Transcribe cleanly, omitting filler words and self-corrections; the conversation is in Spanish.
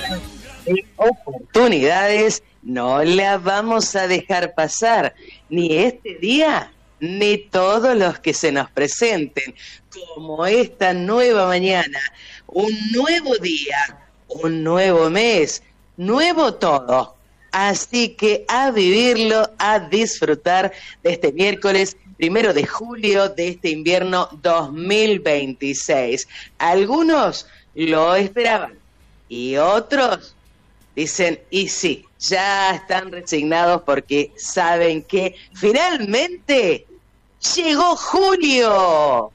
de oportunidades no la vamos a dejar pasar, ni este día, ni todos los que se nos presenten, como esta nueva mañana, un nuevo día, un nuevo mes, nuevo todo. Así que a vivirlo, a disfrutar de este miércoles 1 de julio de este invierno 2026. Algunos lo esperaban y otros dicen, y sí, ya están resignados porque saben que finalmente llegó julio.